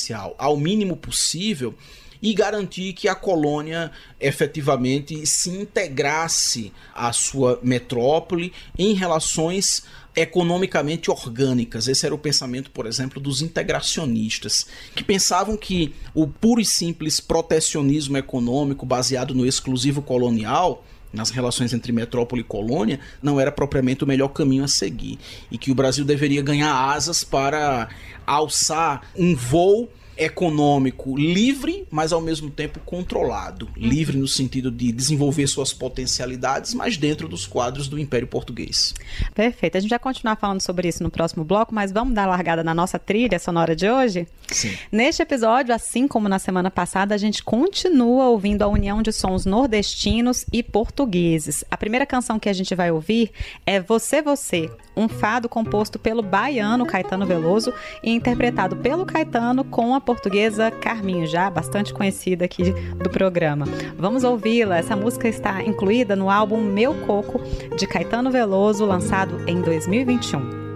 comercial ao mínimo possível e garantir que a colônia efetivamente se integrasse à sua metrópole em relações economicamente orgânicas. Esse era o pensamento, por exemplo, dos integracionistas, que pensavam que o puro e simples protecionismo econômico baseado no exclusivo colonial, nas relações entre metrópole e colônia, não era propriamente o melhor caminho a seguir, e que o Brasil deveria ganhar asas para alçar um voo econômico livre, mas ao mesmo tempo controlado. Livre no sentido de desenvolver suas potencialidades, mas dentro dos quadros do Império Português. Perfeito. A gente vai continuar falando sobre isso no próximo bloco, mas vamos dar largada na nossa trilha sonora de hoje? Sim. Neste episódio, assim como na semana passada, a gente continua ouvindo a união de sons nordestinos e portugueses. A primeira canção que a gente vai ouvir é Você, Você, um fado composto pelo baiano Caetano Veloso e interpretado pelo Caetano com a portuguesa Carminho, já bastante conhecida aqui do programa. Vamos ouvi-la. Essa música está incluída no álbum Meu Coco, de Caetano Veloso, lançado em 2021.